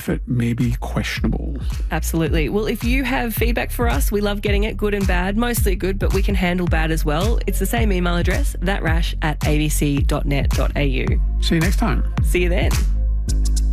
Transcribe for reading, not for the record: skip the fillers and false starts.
effort may be questionable. Absolutely. Well, if you have feedback for us, we love getting it, good and bad, mostly good, but we can handle bad as well. It's the same email address, thatrash@abc.net.au. See you next time. See you then.